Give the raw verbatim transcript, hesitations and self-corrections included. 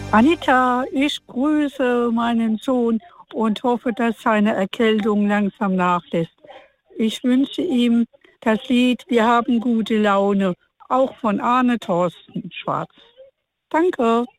Anita, ich grüße meinen Sohn und hoffe, dass seine Erkältung langsam nachlässt. Ich wünsche ihm das Lied Wir haben gute Laune, auch von Arne Thorsten Schwarz. Danke.